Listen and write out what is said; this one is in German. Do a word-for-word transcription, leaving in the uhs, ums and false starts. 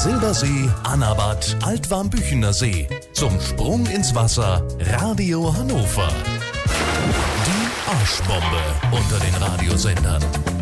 Silbersee, Annabad, Altwarmbüchener See. Zum Sprung ins Wasser Radio Hannover. Die Arschbombe unter den Radiosendern.